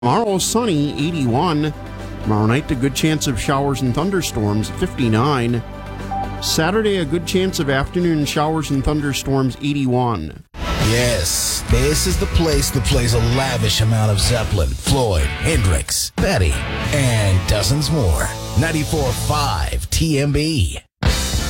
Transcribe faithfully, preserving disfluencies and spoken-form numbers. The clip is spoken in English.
Tomorrow, sunny, eighty-one. Tomorrow night, a good chance of showers and thunderstorms, fifty-nine. Saturday, a good chance of afternoon showers and thunderstorms, eighty-one. Yes, this is the place that plays a lavish amount of Zeppelin, Floyd, Hendrix, Betty, and dozens more. ninety-four point five T M B.